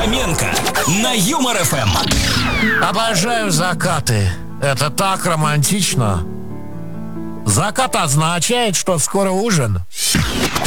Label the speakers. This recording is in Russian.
Speaker 1: Хоменко на Юмор ФМ.
Speaker 2: Обожаю закаты. Это так романтично. Закат означает, что скоро ужин.